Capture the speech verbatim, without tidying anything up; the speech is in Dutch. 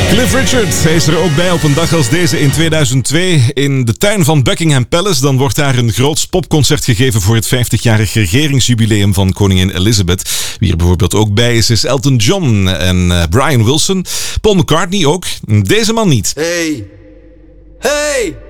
Cliff Richard, hij is er ook bij op een dag als deze in tweeduizend twee in de tuin van Buckingham Palace. Dan wordt daar een groots popconcert gegeven voor het vijftigjarig regeringsjubileum van koningin Elizabeth. Wie er bijvoorbeeld ook bij is, is Elton John en uh, Brian Wilson. Paul McCartney ook. Deze man niet. Hey, hey!